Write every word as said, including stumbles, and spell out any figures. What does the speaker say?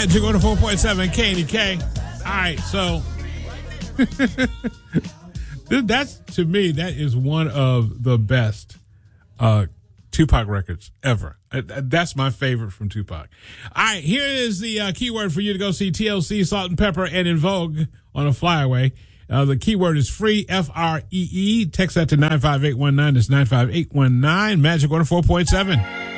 Magic on the four point seven K and K. All right, so that's, to me, that is one of the best uh, Tupac records ever. That's my favorite from Tupac. All right, here is the uh, keyword for you to go see T L C, Salt and Pepper, and In Vogue on a flyaway. Uh, the keyword is free, F R E E. Text that to nine five eight one nine. That's nine five eight one nine. Magic on a four point seven.